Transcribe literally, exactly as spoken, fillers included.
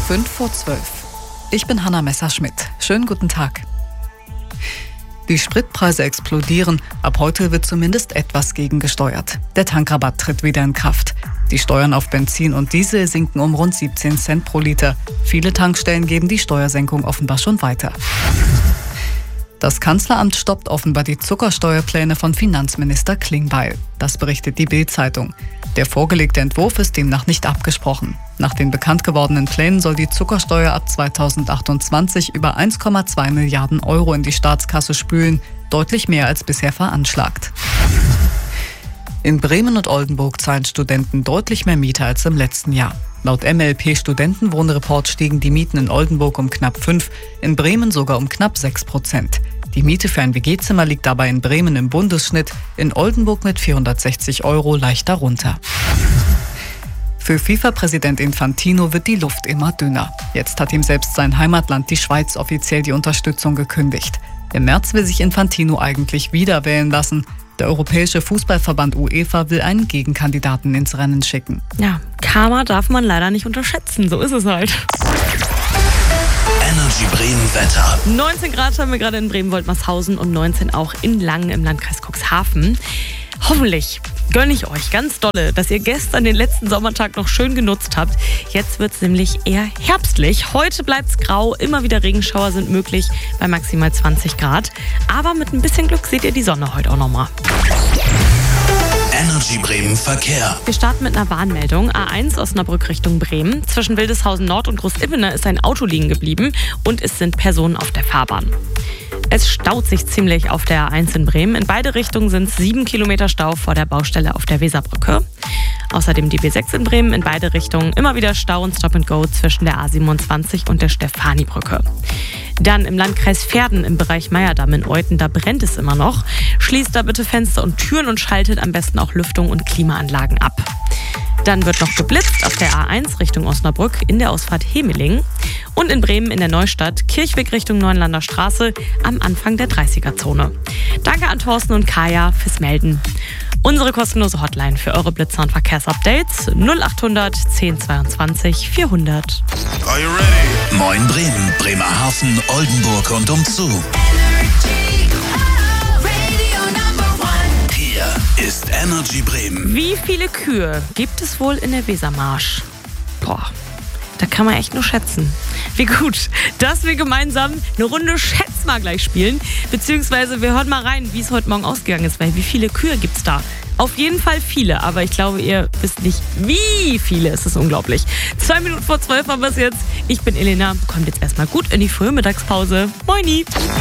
fünf vor zwölf. Ich bin Hanna Messerschmidt. Schönen guten Tag. Die Spritpreise explodieren. Ab heute wird zumindest etwas gegengesteuert. Der Tankrabatt tritt wieder in Kraft. Die Steuern auf Benzin und Diesel sinken um rund siebzehn Cent pro Liter. Viele Tankstellen geben die Steuersenkung offenbar schon weiter. Das Kanzleramt stoppt offenbar die Zuckersteuerpläne von Finanzminister Klingbeil. Das berichtet die Bild-Zeitung. Der vorgelegte Entwurf ist demnach nicht abgesprochen. Nach den bekannt gewordenen Plänen soll die Zuckersteuer ab zweitausendachtundzwanzig über eins Komma zwei Milliarden Euro in die Staatskasse spülen, deutlich mehr als bisher veranschlagt. In Bremen und Oldenburg zahlen Studenten deutlich mehr Miete als im letzten Jahr. Laut M L P-Studentenwohnreport stiegen die Mieten in Oldenburg um knapp fünf, in Bremen sogar um knapp sechs Prozent. Die Miete für ein W G-Zimmer liegt dabei in Bremen im Bundesschnitt, in Oldenburg mit vierhundertsechzig Euro leicht darunter. Für FIFA-Präsident Infantino wird die Luft immer dünner. Jetzt hat ihm selbst sein Heimatland, die Schweiz, offiziell die Unterstützung gekündigt. Im März will sich Infantino eigentlich wieder wählen lassen. Der Europäische Fußballverband UEFA will einen Gegenkandidaten ins Rennen schicken. Ja, Karma darf man leider nicht unterschätzen, so ist es halt. Energy Bremen Wetter. neunzehn Grad haben wir gerade in Bremen-Woltmershausen und neunzehn auch in Langen im Landkreis Cuxhaven. Hoffentlich gönne ich euch ganz dolle, dass ihr gestern den letzten Sommertag noch schön genutzt habt. Jetzt wird es nämlich eher herbstlich. Heute bleibt es grau, immer wieder Regenschauer sind möglich bei maximal zwanzig Grad. Aber mit ein bisschen Glück seht ihr die Sonne heute auch nochmal. Energy Bremen Verkehr. Wir starten mit einer Warnmeldung. A eins Osnabrück Richtung Bremen. Zwischen Wildeshausen Nord und Großippene ist ein Auto liegen geblieben und es sind Personen auf der Fahrbahn. Es staut sich ziemlich auf der A eins in Bremen. In beide Richtungen sind es sieben Kilometer Stau vor der Baustelle auf der Weserbrücke. Außerdem die B sechs in Bremen in beide Richtungen. Immer wieder Stau und Stop and Go zwischen der A siebenundzwanzig und der Stefanibrücke. Dann im Landkreis Verden im Bereich Meyerdamm in Euthen, da brennt es immer noch. Schließt da bitte Fenster und Türen und schaltet am besten auch Lüftung und Klimaanlagen ab. Dann wird noch geblitzt auf der A eins Richtung Osnabrück in der Ausfahrt Hemeling und in Bremen in der Neustadt Kirchweg Richtung Neuenlander Straße am Anfang der dreißiger-Zone. Danke an Thorsten und Kaya fürs Melden. Unsere kostenlose Hotline für eure Blitzer- und Verkehrsupdates null achthundert zehn zweiundzwanzig vierhundert. Are you ready? Moin Bremen, Bremerhaven, Oldenburg und umzu. Hier ist Energy Bremen. Wie viele Kühe gibt es wohl in der Wesermarsch? Boah, da kann man echt nur schätzen. Wie gut, dass wir gemeinsam eine Runde Schätz mal gleich spielen. Beziehungsweise wir hören mal rein, wie es heute Morgen ausgegangen ist. Weil wie viele Kühe gibt's da? Auf jeden Fall viele, aber ich glaube, ihr wisst nicht, wie viele. Es ist unglaublich. Zwei Minuten vor zwölf haben wir es jetzt. Ich bin Elena, kommt jetzt erstmal gut in die frühe Mittagspause. Moini!